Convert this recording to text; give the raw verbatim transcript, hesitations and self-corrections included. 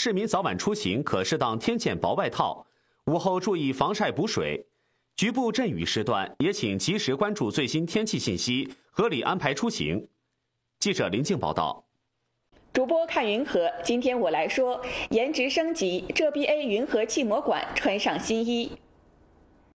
市民早晚出行可适当添件薄外套，午后注意防晒补水。局部阵雨时段也请及时关注最新天气信息，合理安排出行。记者林静报道。 主播看云河，今天我来说，颜值升级，浙 B A 云河气膜馆穿上新衣。